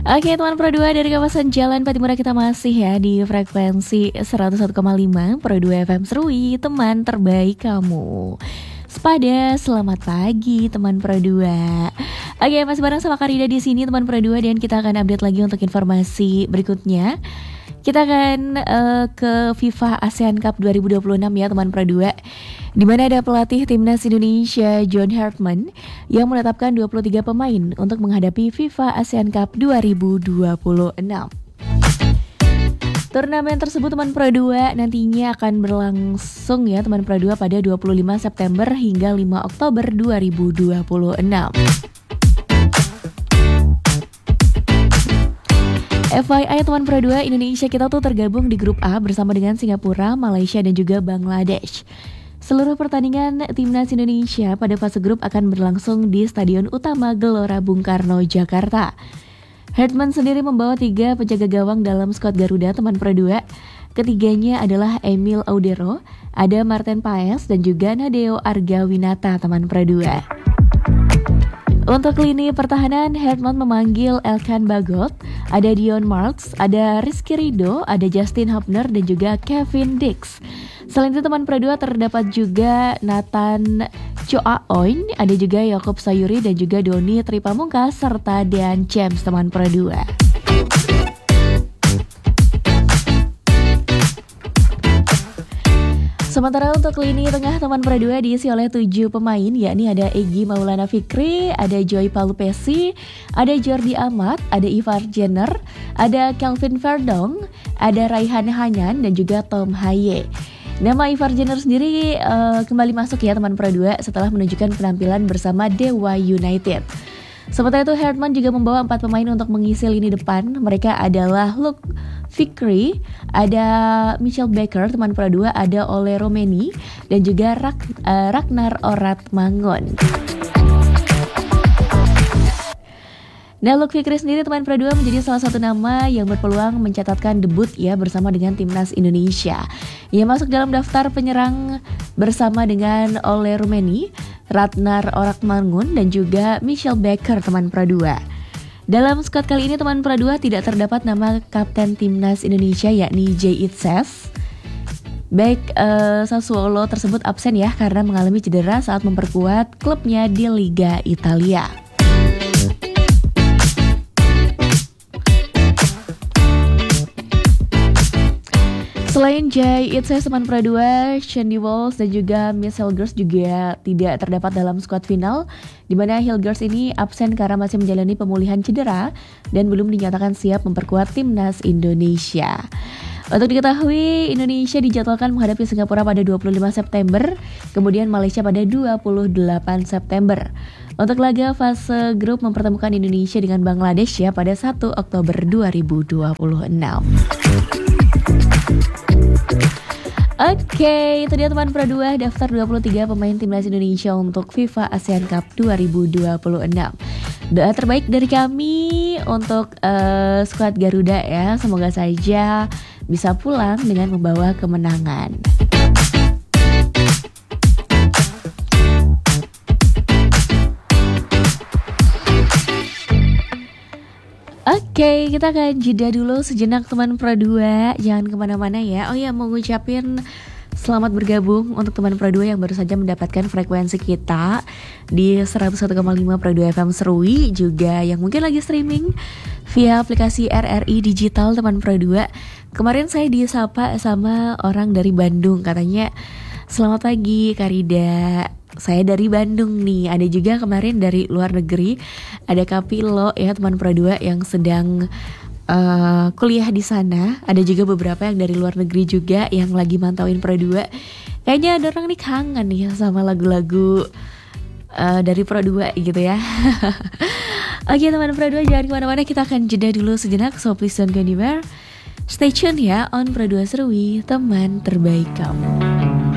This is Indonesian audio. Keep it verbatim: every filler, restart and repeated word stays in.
Oke teman Pro dua dari kawasan Jalan Patimura, kita masih ya di frekuensi seratus satu koma lima Pro dua F M Serui, teman terbaik kamu. Sepada selamat pagi teman Pro dua. Oke, masih bareng sama Karida di sini teman Pro dua, dan kita akan update lagi untuk informasi berikutnya. Kita akan uh, ke FIFA ASEAN Cup dua ribu dua puluh enam ya teman Pro dua, di mana ada pelatih timnas Indonesia John Hartman yang menetapkan dua puluh tiga pemain untuk menghadapi FIFA ASEAN Cup dua ribu dua puluh enam. Turnamen tersebut teman Pro dua nantinya akan berlangsung ya teman Pro dua pada dua puluh lima September hingga lima Oktober dua ribu dua puluh enam. F Y I teman Pro dua, Indonesia kita tuh tergabung di grup A bersama dengan Singapura, Malaysia dan juga Bangladesh. Seluruh pertandingan timnas Indonesia pada fase grup akan berlangsung di Stadion Utama Gelora Bung Karno, Jakarta. Hartman sendiri membawa tiga penjaga gawang dalam skuad Garuda teman Pro dua. Ketiganya adalah Emil Audero, ada Martin Paes dan juga Nadeo Argawinata teman Pro dua. Untuk lini pertahanan, Hartman memanggil Elkan Bagot, ada Dion Marks, ada Rizky Ridho, ada Justin Hubner dan juga Kevin Dix. Selain itu teman Pro dua terdapat juga Nathan Choaoin, ada juga Yakob Sayuri dan juga Doni Tripamungkas serta Dean James teman Pro dua. Sementara untuk lini tengah teman Pro dua diisi oleh tujuh pemain, yakni ada Egy Maulana Fikri, ada Joy Palupesi, ada Jordi Amat, ada Ivar Jenner, ada Kelvin Verdong, ada Raihan Hanyan dan juga Tom Haye. Nama Ivar Jenner sendiri uh, kembali masuk ya teman Pro dua setelah menunjukkan penampilan bersama Dewa United. Sementara itu Hartman juga membawa empat pemain untuk mengisi lini depan. Mereka adalah Luke Fikri, ada Michel Becker teman Pro dua, ada Ole Romeni dan juga Rak, uh, Ragnar Oratmangun. Nah, Luke Fikri sendiri teman Pro dua menjadi salah satu nama yang berpeluang mencatatkan debut ya bersama dengan timnas Indonesia. Ia masuk dalam daftar penyerang bersama dengan Ole Romeni, Ragnar Oratmangun dan juga Michel Becker teman Pro dua. Dalam skuad kali ini teman Pro dua tidak terdapat nama kapten timnas Indonesia yakni Jay Itzes. Baik uh, Sassuolo tersebut absen ya karena mengalami cedera saat memperkuat klubnya di Liga Italia. Selain Jay Itzes teman Pro dua, Shandy Walsh dan juga Miss Hilgers juga tidak terdapat dalam skuad final, di mana Hilgers ini absen karena masih menjalani pemulihan cedera dan belum dinyatakan siap memperkuat timnas Indonesia. Untuk diketahui, Indonesia dijadwalkan menghadapi Singapura pada dua puluh lima September, kemudian Malaysia pada dua puluh delapan September. Untuk laga fase grup mempertemukan Indonesia dengan Bangladesh ya pada satu Oktober dua ribu dua puluh enam. Oke, itu dia teman Pro dua, daftar dua puluh tiga pemain timnas Indonesia untuk FIFA ASEAN Cup dua ribu dua puluh enam. Doa terbaik dari kami untuk uh, skuad Garuda ya, semoga saja bisa pulang dengan membawa kemenangan. Oke, kita akan jeda dulu sejenak teman Pro dua, jangan kemana-mana ya. Oh ya, mau ngucapin selamat bergabung untuk teman Pro dua yang baru saja mendapatkan frekuensi kita di seratus satu koma lima Pro dua F M Serui, juga yang mungkin lagi streaming via aplikasi R R I Digital teman Pro dua. Kemarin saya disapa sama orang dari Bandung, katanya selamat pagi Karida, saya dari Bandung nih. Ada juga kemarin dari luar negeri, ada Kapilo ya teman Pro dua yang sedang uh, kuliah di sana. Ada juga beberapa yang dari luar negeri juga yang lagi mantauin Pro dua. Kayaknya ada orang nih kangen nih sama lagu-lagu uh, dari Pro dua gitu ya. Oke teman Pro dua, jangan kemana-mana, kita akan jeda dulu sejenak. So please don't go anywhere, stay tune ya on Pro dua Serui, teman terbaik kamu.